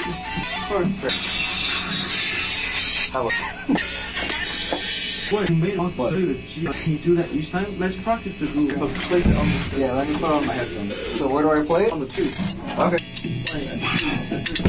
What made us do? Can you do that each time? Let's practice the groove. Place it on the Yeah, let me put on my headphones. So where do I play it? On the 2. Okay.